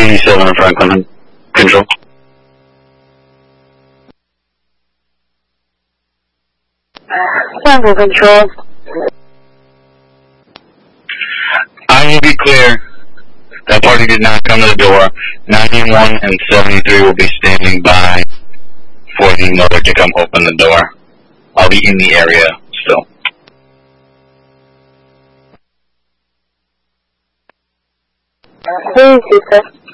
87 Franklin Control. Franklin Control. I will be clear. That party did not come to the door. 91 and 73 will be standing by for the mother to come open the door. I'll be in the area still. Please do, sir.